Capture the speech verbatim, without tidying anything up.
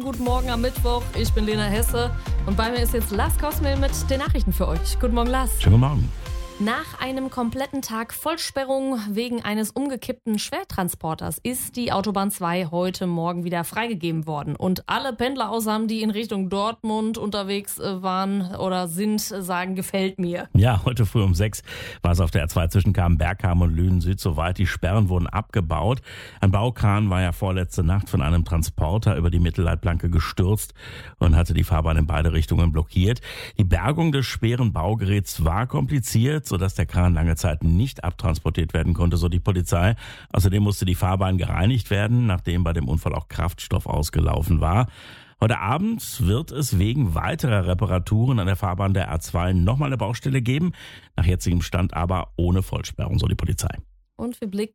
Guten Morgen am Mittwoch, ich bin Lena Hesse und bei mir ist jetzt Lars Kosmel mit den Nachrichten für euch. Guten Morgen, Lars. Schönen guten Morgen. Nach einem kompletten Tag Vollsperrung wegen eines umgekippten Schwertransporters ist die Autobahn zwei heute Morgen wieder freigegeben worden. Und alle Pendler außerdem, die in Richtung Dortmund unterwegs waren oder sind, sagen, gefällt mir. Ja, heute früh um sechs war es auf der R zwei zwischen Cambergham und Lünen Süd soweit. Die Sperren wurden abgebaut. Ein Baukran war ja vorletzte Nacht von einem Transporter über die Mittelleitplanke gestürzt und hatte die Fahrbahn in beide Richtungen blockiert. Die Bergung des schweren Baugeräts war kompliziert, sodass der Kran lange Zeit nicht abtransportiert werden konnte, so die Polizei. Außerdem musste die Fahrbahn gereinigt werden, nachdem bei dem Unfall auch Kraftstoff ausgelaufen war. Heute Abend wird es wegen weiterer Reparaturen an der Fahrbahn der A zwei nochmal eine Baustelle geben, nach jetzigem Stand aber ohne Vollsperrung, so die Polizei. Und wir blicken